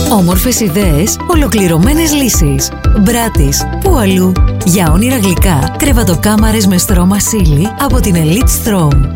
Όμορφες ιδέες, ολοκληρωμένες λύσεις. Μπράτις, πού αλλού? Για όνειρα γλυκά, κρεβατοκάμαρες με στρώμα σίλι από την Elite Strom.